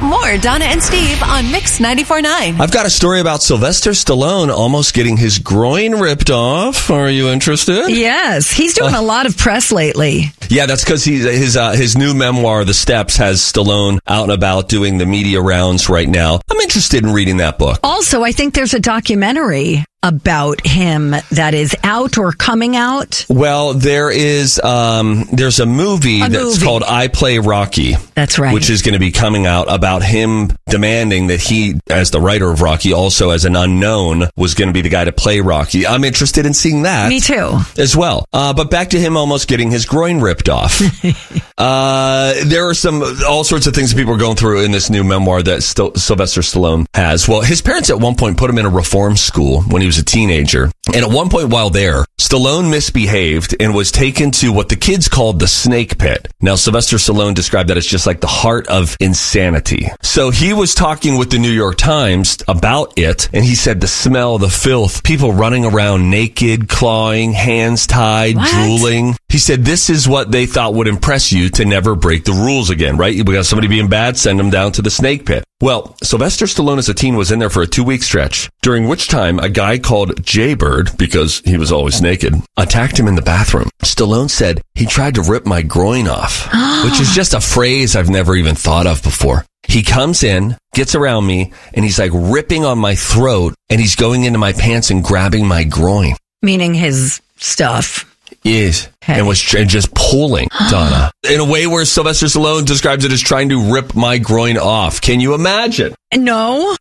More Donna and Steve on Mix 94.9. I've got a story about Sylvester Stallone almost getting his groin ripped off. Are you interested? Yes, he's doing a lot of press lately. Yeah, that's because his new memoir, The Steps, has Stallone out and about doing the media rounds right now. I'm interested in reading that book. Also, I think there's a documentary about him that is out or coming out. Well, there's a movie that's called I Play Rocky. That's right. Which is going to be coming out about him demanding that he, as the writer of Rocky, also as an unknown, was going to be the guy to play Rocky. I'm interested in seeing that. Me too. As well. But back to him almost getting his groin ripped off. There are all sorts of things that people are going through in this new memoir that Sylvester Stallone has. Well, his parents at one point put him in a reform school when he was a teenager. And at one point while there, Stallone misbehaved and was taken to what the kids called the snake pit. Now, Sylvester Stallone described that as just like the heart of insanity. So he was talking with the New York Times about it, and he said the smell, the filth, people running around naked, clawing, hands tied, drooling. He said this is what they thought would impress you to never break the rules again, right? We got somebody being bad, send them down to the snake pit. Well, Sylvester Stallone as a teen was in there for a 2-week stretch, during which time a guy called Jaybird, because he was always naked, attacked him in the bathroom. Stallone said he tried to rip my groin off, which is just a phrase I've never even thought of before. He comes in, gets around me, and he's like ripping on my throat, and he's going into my pants and grabbing my groin. Meaning his stuff. Yes. Hey. And was just pulling, Donna. In a way where Sylvester Stallone describes it as trying to rip my groin off. Can you imagine? No.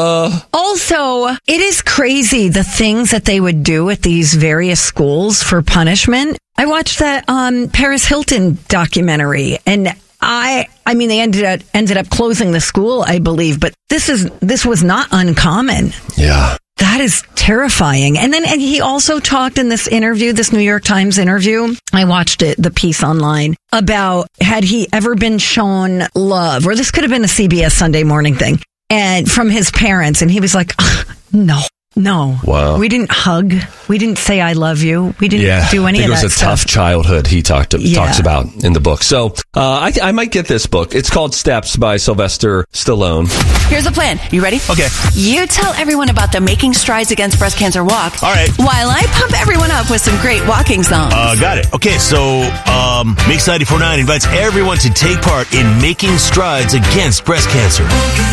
Also, it is crazy the things that they would do at these various schools for punishment. I watched that Paris Hilton documentary, and I mean, they ended up closing the school, I believe, but this was not uncommon. Yeah. That is terrifying. And he also talked in this interview, this New York Times interview, I watched it, the piece online, about had he ever been shown love, or this could have been a CBS Sunday Morning thing, and from his parents. And he was like, no. Wow. We didn't hug. We didn't say I love you. We didn't do any of that stuff. It was a tough childhood he talks about in the book. So I might get this book. It's called Steps by Sylvester Stallone. Here's the plan. You ready? Okay. You tell everyone about the Making Strides Against Breast Cancer walk. All right. While I pump everyone up with some great walking songs. Got it. Okay, so Mix 94.9 invites everyone to take part in Making Strides Against Breast Cancer.